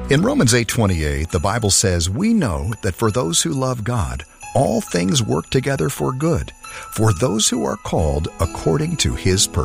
In Romans 8:28, the Bible says, "We know that for those who love God, all things work together for good, for those who are called according to His purpose."